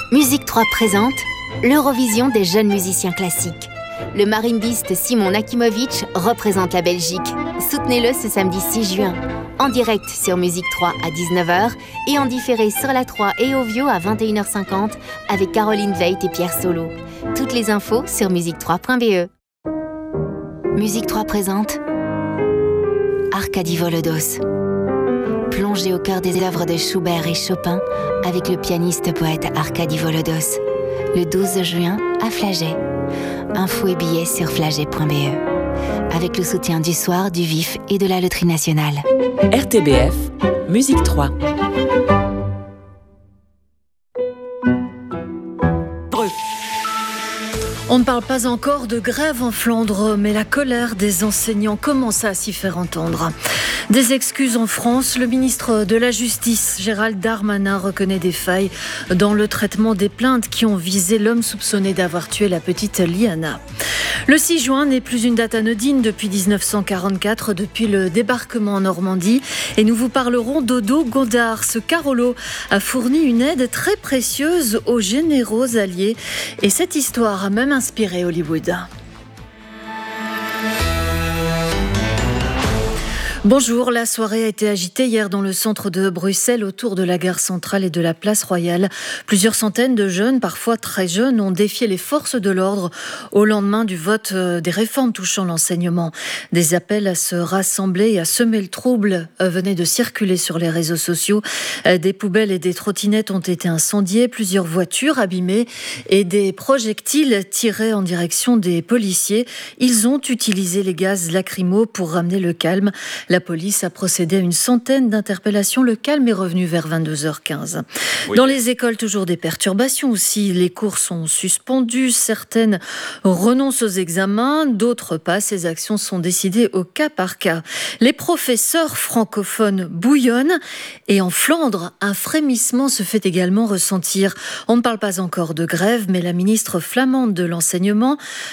Musique 3 présente l'Eurovision des jeunes musiciens classiques. Le marimbiste Simon Nakimovic représente la Belgique. Soutenez-le ce samedi 6 juin, en direct sur Musique 3 à 19h et en différé sur la 3 et Ovio à 21h50 avec Caroline Veit et Pierre Solo. Toutes les infos sur musique3.be. Musique 3 présente Arkady Volodos. Plongez au cœur des œuvres de Schubert et Chopin avec le pianiste-poète Arkady Volodos. Le 12 juin à Flagey. Infos et billets sur flagey.be. Avec le soutien du Soir, du Vif et de la Loterie Nationale. RTBF, Musique 3. On ne parle pas encore de grève en Flandre, mais la colère des enseignants commence à s'y faire entendre. Des excuses en France, le ministre de la Justice, Gérald Darmanin, reconnaît des failles dans le traitement des plaintes qui ont visé l'homme soupçonné d'avoir tué la petite Liana. Le 6 juin n'est plus une date anodine depuis 1944, depuis le débarquement en Normandie. Et nous vous parlerons d'Odo Godard. Ce Carolo a fourni une aide très précieuse aux généraux alliés. Et cette histoire a même inspiré Hollywood. Bonjour, la soirée a été agitée hier dans le centre de Bruxelles autour de la gare centrale et de la place Royale. Plusieurs centaines de jeunes, parfois très jeunes, ont défié les forces de l'ordre au lendemain du vote des réformes touchant l'enseignement. Des appels à se rassembler et à semer le trouble venaient de circuler sur les réseaux sociaux. Des poubelles et des trottinettes ont été incendiées, plusieurs voitures abîmées et des projectiles tirés en direction des policiers. Ils ont utilisé les gaz lacrymaux pour ramener le calme. La police a procédé à une centaine d'interpellations. Le calme est revenu vers 22h15. Oui. Dans les écoles, toujours des perturbations aussi. Les cours sont suspendus. Certaines renoncent aux examens, d'autres pas. Ces actions sont décidées au cas par cas. Les professeurs francophones bouillonnent. Et en Flandre, un frémissement se fait également ressentir. On ne parle pas encore de grève, mais la ministre flamande de l'enseignement,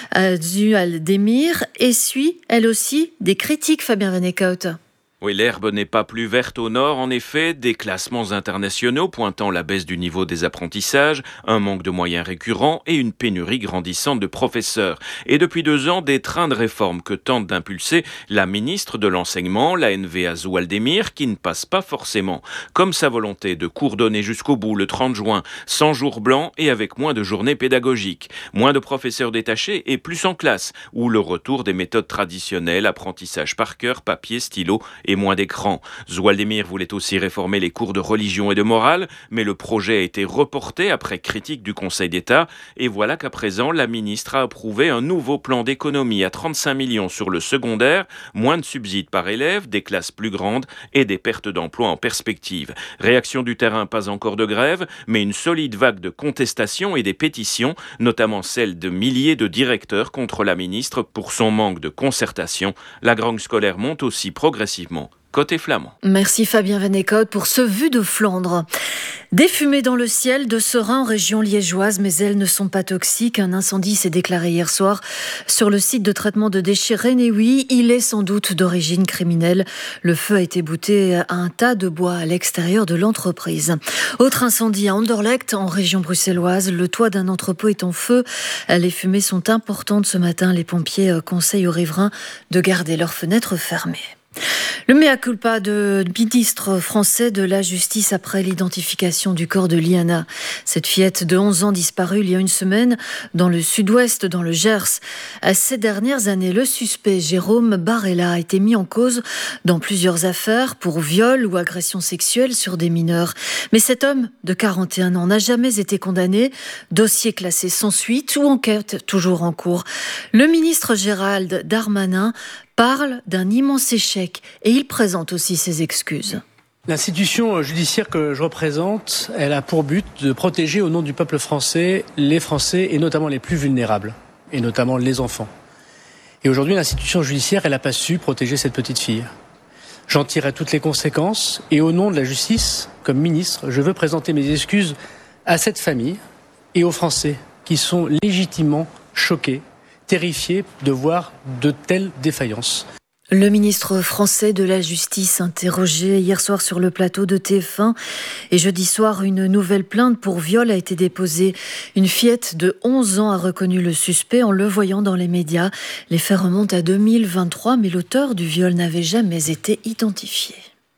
Zual Demir, essuie, elle aussi, des critiques, Fabien Van Eekhout. Oui, l'herbe n'est pas plus verte au nord, en effet. Des classements internationaux pointant la baisse du niveau des apprentissages, un manque de moyens récurrents et une pénurie grandissante de professeurs. Et depuis 2 ans, des trains de réforme que tente d'impulser la ministre de l'Enseignement, la NVA Zual Demir, qui ne passe pas forcément, comme sa volonté de coordonner jusqu'au bout le 30 juin, sans jour blanc et avec moins de journées pédagogiques, moins de professeurs détachés et plus en classe, ou le retour des méthodes traditionnelles, apprentissage par cœur, papier, stylo et moins d'écran. Zual Demir voulait aussi réformer les cours de religion et de morale, mais le projet a été reporté après critique du Conseil d'État. Et voilà qu'à présent, la ministre a approuvé un nouveau plan d'économie à 35 millions sur le secondaire, moins de subsides par élève, des classes plus grandes et des pertes d'emplois en perspective. Réaction du terrain, pas encore de grève, mais une solide vague de contestations et des pétitions, notamment celle de milliers de directeurs contre la ministre pour son manque de concertation. La grogne scolaire monte aussi progressivement côté flamand. Merci Fabien Van Eekhout pour ce Vue de Flandre. Des fumées dans le ciel de Serein en région liégeoise, mais elles ne sont pas toxiques. Un incendie s'est déclaré hier soir sur le site de traitement de déchets Renéouy. Il est sans doute d'origine criminelle. Le feu a été bouté à un tas de bois à l'extérieur de l'entreprise. Autre incendie à Anderlecht, en région bruxelloise. Le toit d'un entrepôt est en feu. Les fumées sont importantes ce matin. Les pompiers conseillent aux riverains de garder leurs fenêtres fermées. Le mea culpa de ministre français de la Justice après l'identification du corps de Liana. Cette fillette de 11 ans disparue il y a une semaine dans le sud-ouest, dans le Gers. Ces dernières années, le suspect Jérôme Barella a été mis en cause dans plusieurs affaires pour viol ou agression sexuelle sur des mineurs. Mais cet homme de 41 ans n'a jamais été condamné. Dossier classé sans suite ou enquête toujours en cours. Le ministre Gérald Darmanin parle d'un immense échec et il présente aussi ses excuses. L'institution judiciaire que je représente, elle a pour but de protéger au nom du peuple français les Français et notamment les plus vulnérables, et notamment les enfants. Et aujourd'hui, l'institution judiciaire, elle n'a pas su protéger cette petite fille. J'en tirerai toutes les conséquences et au nom de la justice, comme ministre, je veux présenter mes excuses à cette famille et aux Français qui sont légitimement choqués, terrifiés de voir de telles défaillances. Le ministre français de la Justice interrogé hier soir sur le plateau de TF1 et jeudi soir, une nouvelle plainte pour viol a été déposée. Une fillette de 11 ans a reconnu le suspect en le voyant dans les médias. Les faits remontent à 2023, mais l'auteur du viol n'avait jamais été identifié.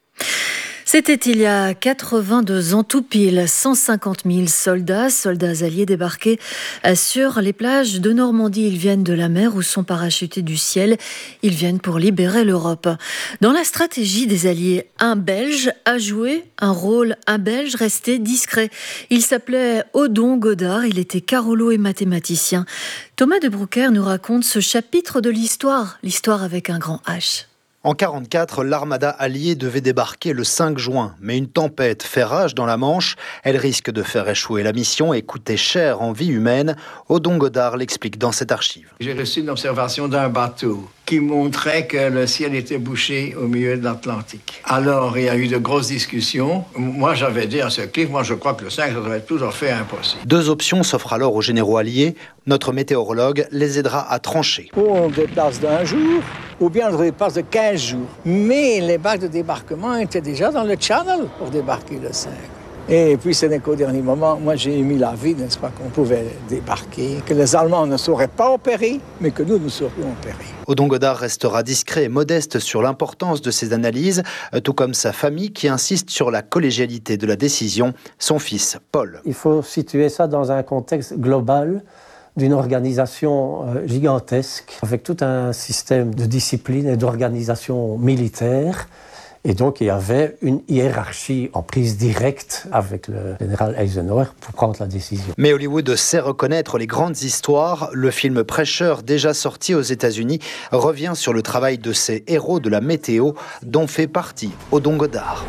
C'était il y a 82 ans tout pile, 150 000 soldats alliés débarqués sur les plages de Normandie. Ils viennent de la mer ou sont parachutés du ciel. Ils viennent pour libérer l'Europe. Dans la stratégie des Alliés, un Belge a joué un rôle, un Belge resté discret. Il s'appelait Odon Godard, il était carolo et mathématicien. Thomas de Broucker nous raconte ce chapitre de l'histoire avec un grand H. En 1944, l'armada alliée devait débarquer le 5 juin, mais une tempête fait rage dans la Manche. Elle risque de faire échouer la mission et coûter cher en vie humaine. Odon Godard l'explique dans cette archive. J'ai reçu une observation d'un bateau qui montrait que le ciel était bouché au milieu de l'Atlantique. Alors, il y a eu de grosses discussions. Moi, j'avais dit à ce cliff, je crois que le 5, ça doit être tout à fait impossible. Deux options s'offrent alors aux généraux alliés. Notre météorologue les aidera à trancher. Ou on déplace d'un jour, ou bien on déplace de 15 jours. Mais les bacs de débarquement étaient déjà dans le Channel pour débarquer le 5. Et puis, ce n'est qu'au dernier moment, moi j'ai émis l'avis, n'est-ce pas, qu'on pouvait débarquer, que les Allemands ne sauraient pas opérer, mais que nous saurions opérer. Odon Godard restera discret et modeste sur l'importance de ses analyses, tout comme sa famille qui insiste sur la collégialité de la décision, son fils Paul. Il faut situer ça dans un contexte global d'une organisation gigantesque, avec tout un système de discipline et d'organisation militaire. Et donc, il y avait une hiérarchie en prise directe avec le général Eisenhower pour prendre la décision. Mais Hollywood sait reconnaître les grandes histoires. Le film Prêcheur, déjà sorti aux États-Unis, revient sur le travail de ces héros de la météo dont fait partie Odon Godard.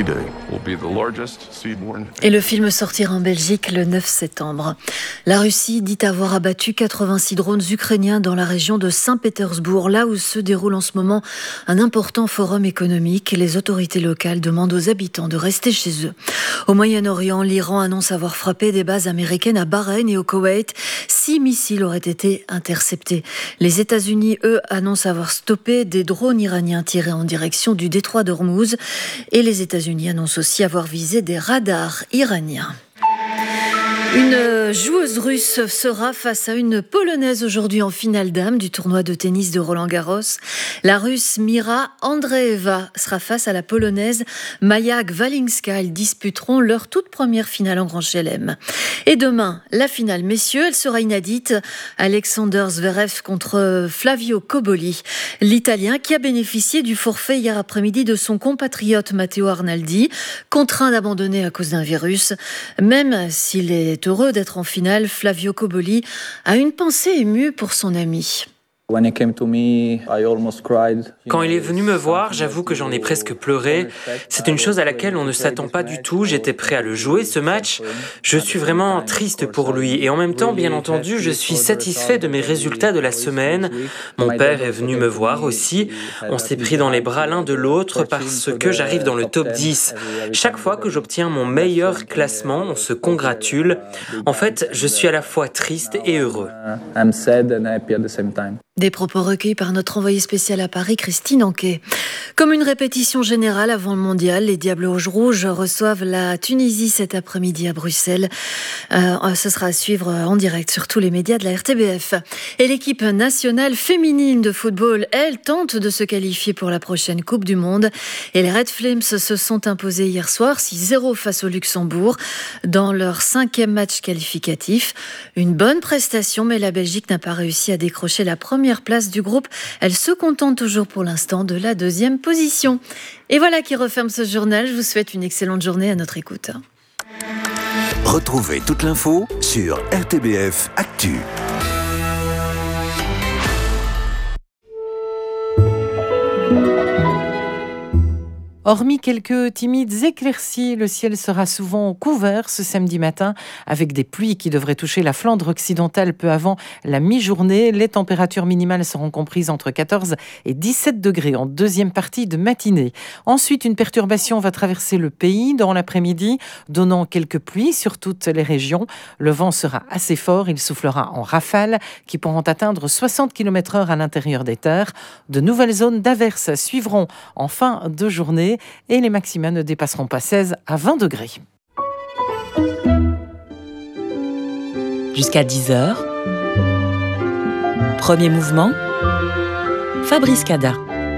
Et le film sortira en Belgique le 9 septembre. La Russie dit avoir abattu 86 drones ukrainiens dans la région de Saint-Pétersbourg, là où se déroule en ce moment un important forum économique. Les autorités locales demandent aux habitants de rester chez eux. Au Moyen-Orient, l'Iran annonce avoir frappé des bases américaines à Bahreïn et au Koweït. 6 missiles auraient été interceptés. Les États-Unis, eux, annoncent avoir stoppé des drones iraniens tirés en direction du détroit d'Ormuz. Et les États-Unis annoncent aussi avoir visé des radars iraniens. Une joueuse russe sera face à une Polonaise aujourd'hui en finale dames du tournoi de tennis de Roland-Garros. La Russe Mira Andreeva sera face à la Polonaise Maja Gwalinska. Ils disputeront leur toute première finale en Grand Chelem. Et demain, la finale messieurs, elle sera inédite. Alexander Zverev contre Flavio Cobolli. L'Italien qui a bénéficié du forfait hier après-midi de son compatriote Matteo Arnaldi, contraint d'abandonner à cause d'un virus. Même s'il est heureux d'être en finale, Flavio Cobolli a une pensée émue pour son ami. Quand il est venu me voir, j'avoue que j'en ai presque pleuré. C'est une chose à laquelle on ne s'attend pas du tout. J'étais prêt à le jouer, ce match. Je suis vraiment triste pour lui. Et en même temps, bien entendu, je suis satisfait de mes résultats de la semaine. Mon père est venu me voir aussi. On s'est pris dans les bras l'un de l'autre parce que j'arrive dans le top 10. Chaque fois que j'obtiens mon meilleur classement, on se congratule. En fait, je suis à la fois triste et heureux. Des propos recueillis par notre envoyée spéciale à Paris, Christine Anquet. Comme une répétition générale avant le mondial, les Diables Rouges reçoivent la Tunisie cet après-midi à Bruxelles. Ce sera à suivre en direct sur tous les médias de la RTBF. Et l'équipe nationale féminine de football, elle, tente de se qualifier pour la prochaine Coupe du Monde. Et les Red Flames se sont imposés hier soir 6-0 face au Luxembourg dans leur 5e match qualificatif. Une bonne prestation, mais la Belgique n'a pas réussi à décrocher la première place du groupe. Elle se contente toujours pour l'instant de la 2e position. Et voilà qui referme ce journal. Je vous souhaite une excellente journée à notre écoute. Retrouvez toute l'info sur RTBF Actu. Hormis quelques timides éclaircies, le ciel sera souvent couvert ce samedi matin avec des pluies qui devraient toucher la Flandre occidentale peu avant la mi-journée. Les températures minimales seront comprises entre 14 et 17 degrés en deuxième partie de matinée. Ensuite, une perturbation va traverser le pays dans l'après-midi, donnant quelques pluies sur toutes les régions. Le vent sera assez fort, il soufflera en rafales qui pourront atteindre 60 km/h à l'intérieur des terres. De nouvelles zones d'averses suivront en fin de journée et les maxima ne dépasseront pas 16 à 20 degrés. Jusqu'à 10h, premier mouvement, Fabrice Cada.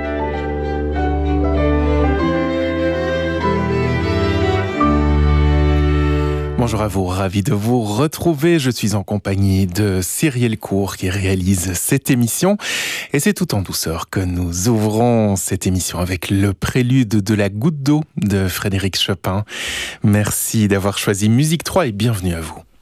Bonjour à vous, ravi de vous retrouver. Je suis en compagnie de Cyrielle Cour qui réalise cette émission. Et c'est tout en douceur que nous ouvrons cette émission avec le prélude de la goutte d'eau de Frédéric Chopin. Merci d'avoir choisi Musique 3 et bienvenue à vous.